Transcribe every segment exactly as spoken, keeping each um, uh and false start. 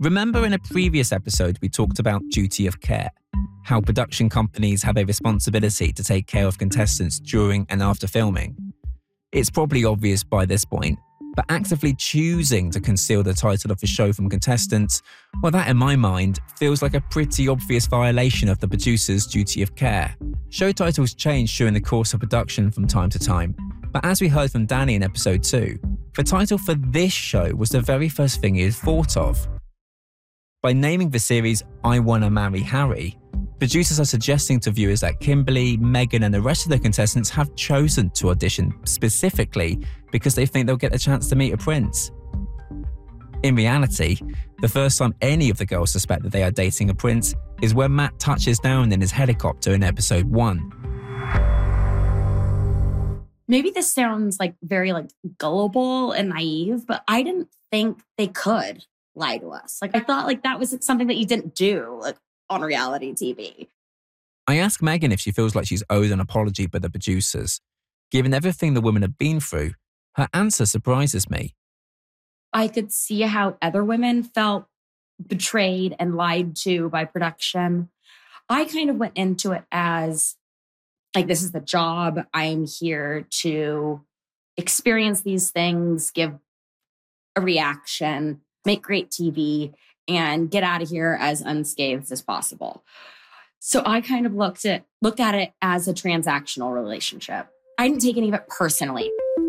Remember in a previous episode we talked about duty of care, how production companies have a responsibility to take care of contestants during and after filming? It's probably obvious by this point, but actively choosing to conceal the title of the show from contestants, well, that in my mind feels like a pretty obvious violation of the producer's duty of care. Show titles change during the course of production from time to time, but as we heard from Danny in episode two, the title for this show was the very first thing he had thought of. By naming the series I Wanna Marry Harry, producers are suggesting to viewers that Kimberly, Megan and the rest of the contestants have chosen to audition specifically because they think they'll get a chance to meet a prince. In reality, the first time any of the girls suspect that they are dating a prince is when Matt touches down in his helicopter in episode one. Maybe this sounds like very like gullible and naive, but I didn't think they could lie to us. Like I thought like that was something that you didn't do like on reality T V. I asked Megan if she feels like she's owed an apology by the producers. Given everything the women have been through, her answer surprises me. I could see how other women felt betrayed and lied to by production. I kind of went into it as like, this is the job. I'm here to experience these things, give a reaction, make great T V, and get out of here as unscathed as possible. So I kind of looked at looked at it as a transactional relationship. I didn't take any of it personally.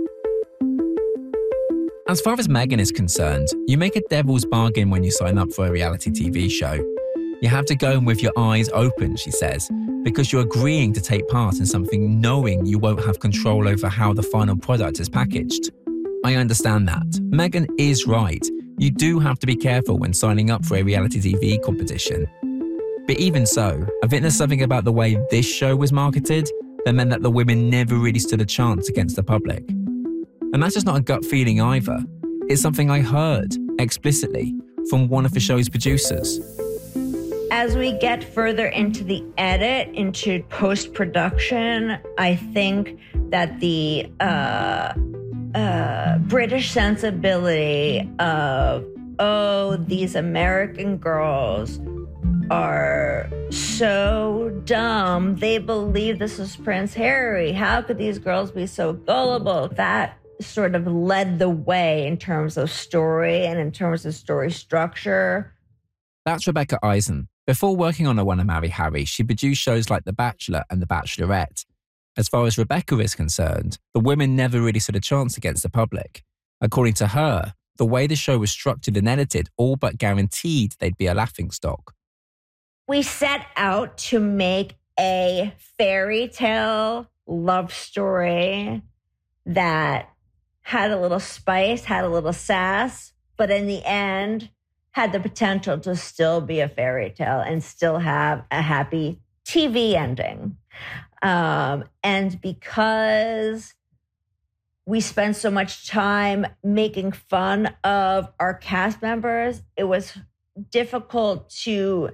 As far as Megan is concerned, you make a devil's bargain when you sign up for a reality T V show. You have to go in with your eyes open, she says, because you're agreeing to take part in something knowing you won't have control over how the final product is packaged. I understand that. Megan is right. You do have to be careful when signing up for a reality T V competition. But even so, I think there's something about the way this show was marketed that meant that the women never really stood a chance against the public. And that's just not a gut feeling either. It's something I heard explicitly from one of the show's producers. As we get further into the edit, into post-production, I think that the uh, uh, British sensibility of, oh, these American girls are so dumb. They believe this is Prince Harry. How could these girls be so gullible? That sort of led the way in terms of story and in terms of story structure. That's Rebecca Eisen. Before working on I Wanna Marry Harry, she produced shows like The Bachelor and The Bachelorette. As far as Rebecca is concerned, the women never really stood a chance against the public. According to her, the way the show was structured and edited all but guaranteed they'd be a laughingstock. We set out to make a fairy tale love story that had a little spice, had a little sass, but in the end had the potential to still be a fairy tale and still have a happy T V ending. Um, and because we spent so much time making fun of our cast members, it was difficult to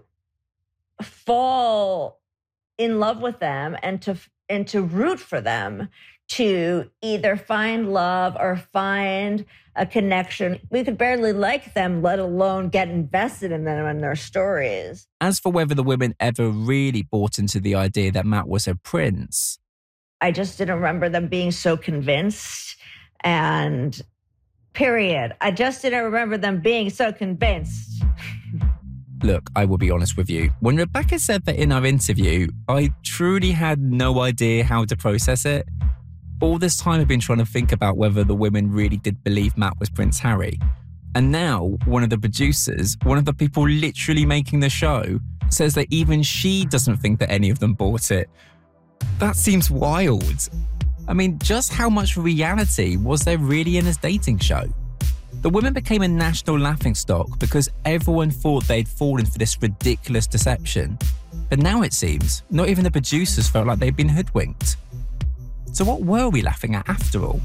fall in love with them and to and to root for them, to either find love or find a connection. We could barely like them, let alone get invested in them and their stories. As for whether the women ever really bought into the idea that Matt was a prince, I just didn't remember them being so convinced. And period. I just didn't remember them being so convinced. Look, I will be honest with you. When Rebecca said that in our interview, I truly had no idea how to process it. All this time I've been trying to think about whether the women really did believe Matt was Prince Harry. And now, one of the producers, one of the people literally making the show, says that even she doesn't think that any of them bought it. That seems wild. I mean, just how much reality was there really in this dating show? The women became a national laughingstock because everyone thought they'd fallen for this ridiculous deception. But now it seems, not even the producers felt like they'd been hoodwinked. So what were we laughing at after all?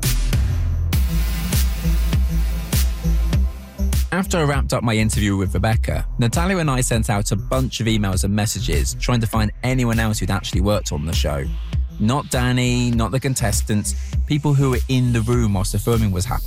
After I wrapped up my interview with Rebecca, Natalia and I sent out a bunch of emails and messages trying to find anyone else who'd actually worked on the show. Not Danny, not the contestants, people who were in the room whilst the filming was happening.